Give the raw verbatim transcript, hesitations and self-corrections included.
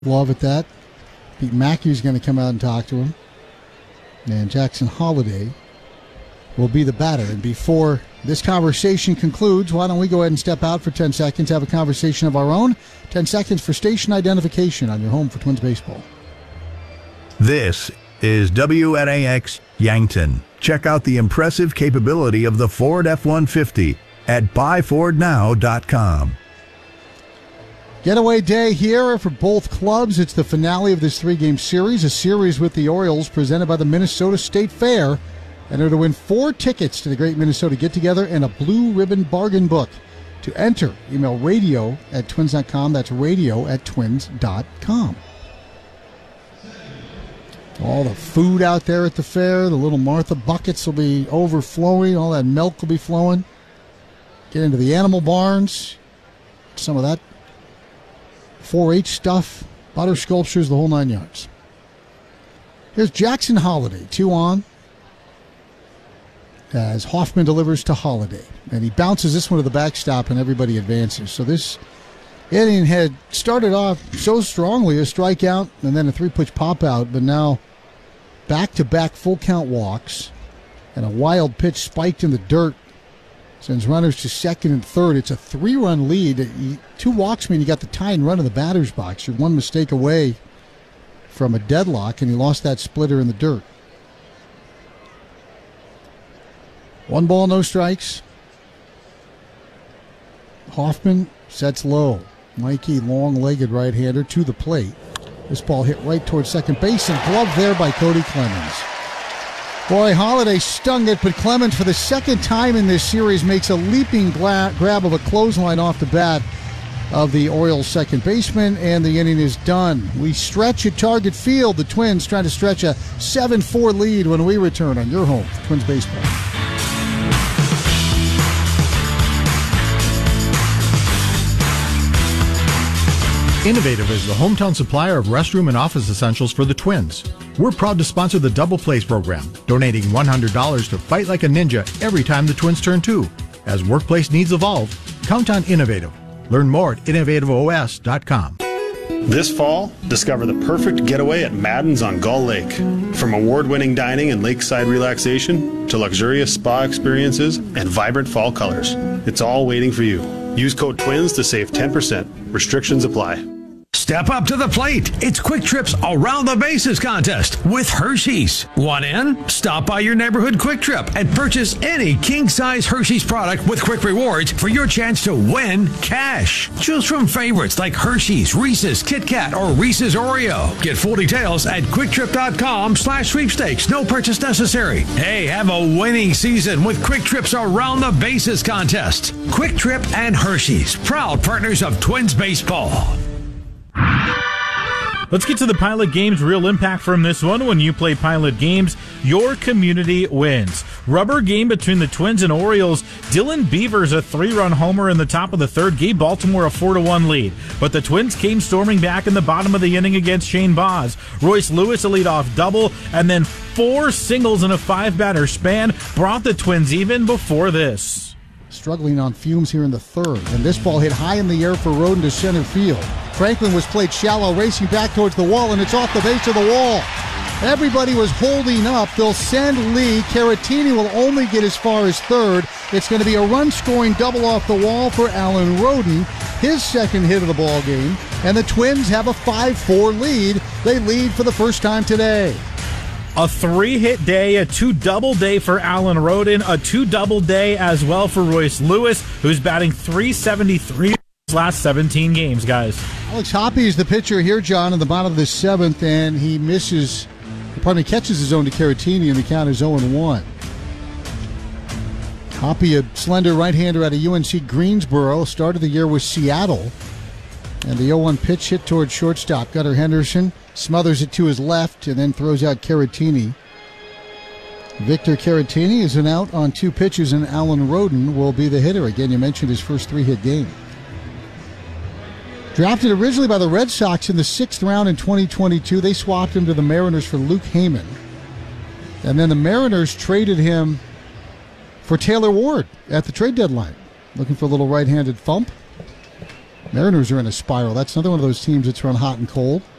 Love at that. Pete Mackey's going to come out and talk to him. And Jackson Holliday will be the batter. And before this conversation concludes, why don't we go ahead and step out for ten seconds, have a conversation of our own. ten seconds for station identification on your home for Twins baseball. This is W N A X Yankton. Check out the impressive capability of the Ford F one fifty at buy ford now dot com. Getaway day here for both clubs. It's the finale of this three-game series, a series with the Orioles presented by the Minnesota State Fair. Enter to win four tickets to the Great Minnesota Get-Together and a Blue Ribbon Bargain Book. To enter, email radio at twins dot com. That's radio at twins dot com. All the food out there at the fair, the little Martha buckets will be overflowing. All that milk will be flowing. Get into the animal barns. Some of that four H stuff, butter sculptures, the whole nine yards. Here's Jackson Holliday, two on, as Hoffman delivers to Holliday. And he bounces this one to the backstop, and everybody advances. So this inning had started off so strongly, a strikeout and then a three-pitch pop-out, but now back-to-back full-count walks and a wild pitch spiked in the dirt. Sends runners to second and third. It's a three-run lead. Two walks mean you got the tying run in the batter's box. You're one mistake away from a deadlock, and you lost that splitter in the dirt. One ball, no strikes. Hoffman sets low. Mikey, long-legged right-hander to the plate. This ball hit right towards second base and gloved there by Cody Clemens. Boy, Holliday stung it, but Clemens, for the second time in this series, makes a leaping gla- grab of a clothesline off the bat of the Orioles second baseman, and the inning is done. We stretch at Target Field. The Twins trying to stretch a seven four lead when we return on your home for Twins baseball. Innovative is the hometown supplier of restroom and office essentials for the Twins. We're proud to sponsor the Double Plays program, donating one hundred dollars to Fight Like a Ninja every time the Twins turn two. As workplace needs evolve, count on Innovative. Learn more at innovative o s dot com. This fall, discover the perfect getaway at Madden's on Gull Lake. From award-winning dining and lakeside relaxation to luxurious spa experiences and vibrant fall colors, it's all waiting for you. Use code TWINS to save ten percent. Restrictions apply. Step up to the plate. It's Quick Trip's Around the Bases contest with Hershey's. Want in? Stop by your neighborhood Quick Trip and purchase any king-size Hershey's product with Quick Rewards for your chance to win cash. Choose from favorites like Hershey's, Reese's, Kit Kat, or Reese's Oreo. Get full details at quicktrip.com slash sweepstakes. No purchase necessary. Hey, have a winning season with Quick Trip's Around the Bases contest. Quick Trip and Hershey's, proud partners of Twins baseball. Let's get to the Pilot Games real impact from this one. When you play Pilot Games, your community wins. Rubber game between the Twins and Orioles. Dylan Beavers a three-run homer in the top of the third gave Baltimore a four to one lead. But the Twins came storming back in the bottom of the inning against Shane Baz. Royce Lewis a leadoff double, and then four singles in a five-batter span brought the Twins even before this. Struggling on fumes here in the third, and this ball hit high in the air for Roden to center field. Franklin was played shallow, racing back towards the wall, and it's off the base of the wall. Everybody was holding up. They'll send Lee. Caratini will only get as far as third. It's going to be a run-scoring double off the wall for Alan Roden, his second hit of the ball game, and the Twins have a five four lead. They lead for the first time today. A three-hit day, a two-double day for Alan Roden, a two-double day as well for Royce Lewis, who's batting three seventy-three in his last seventeen games, guys. Alex Hoppe is the pitcher here, John, in the bottom of the seventh, and he misses, pardon me, catches his own to Caratini, and the count is oh and one. Hoppe, a slender right-hander out of U N C Greensboro, started the year with Seattle, and the oh one pitch hit towards shortstop. Gunnar Henderson smothers it to his left and then throws out Caratini. Victor Caratini is an out on two pitches, and Alan Roden will be the hitter. Again, you mentioned his first three-hit game. Drafted originally by the Red Sox in the sixth round in twenty twenty-two, they swapped him to the Mariners for Luke Heyman. And then the Mariners traded him for Taylor Ward at the trade deadline. Looking for a little right-handed thump. Mariners are in a spiral. That's another one of those teams that's run hot and cold.